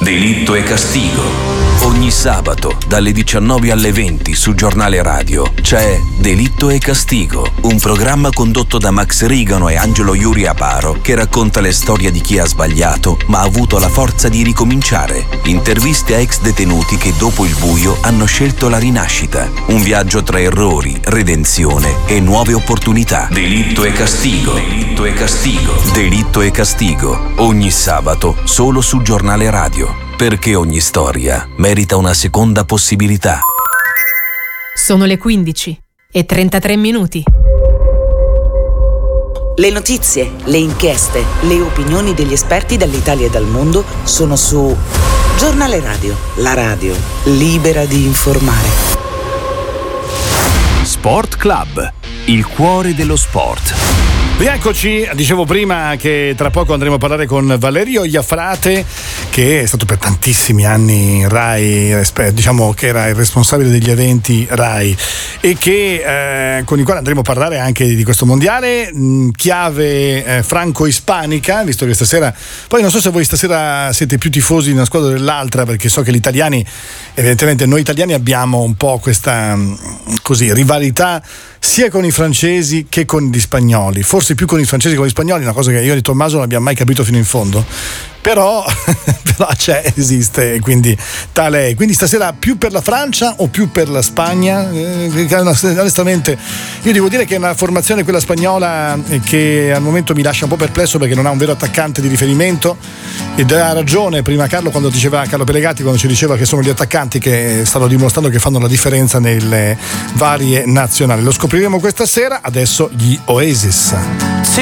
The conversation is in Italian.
Delitto e Castigo. Ogni sabato dalle 19 alle 20 su Giornale Radio c'è Delitto e Castigo, un programma condotto da Max Rigano e Angelo Iuri Aparo che racconta le storie di chi ha sbagliato ma ha avuto la forza di ricominciare. Interviste a ex detenuti che dopo il buio hanno scelto la rinascita. Un viaggio tra errori, redenzione e nuove opportunità. Delitto e Castigo. Delitto e Castigo. Delitto e Castigo. Ogni sabato solo su Giornale Radio. Perché ogni storia merita una seconda possibilità. Sono le 15:33. Le notizie, le inchieste, le opinioni degli esperti dall'Italia e dal mondo sono su Giornale Radio, la radio libera di informare. Sport Club, il cuore dello sport. Rieccoci, dicevo prima che tra poco andremo a parlare con Valerio Iafrate, che è stato per tantissimi anni in Rai, diciamo che era il responsabile degli eventi Rai e che con il quale andremo a parlare anche di questo mondiale, chiave franco-ispanica, visto che stasera, poi non so se voi stasera siete più tifosi di una squadra o dell'altra, perché so che gli italiani, evidentemente noi italiani abbiamo un po' questa così rivalità sia con i francesi che con gli spagnoli, forse più con i francesi che con gli spagnoli, una cosa che io di Tommaso non abbiamo mai capito fino in fondo, però esiste, quindi tale è. Quindi stasera più per la Francia o più per la Spagna? Onestamente io devo dire che è una formazione, quella spagnola, che al momento mi lascia un po' perplesso perché non ha un vero attaccante di riferimento, ed ha ragione prima Carlo Pelegatti quando ci diceva che sono gli attaccanti che stanno dimostrando che fanno la differenza nelle varie nazionali. Lo scopriremo questa sera. Adesso gli Oasis.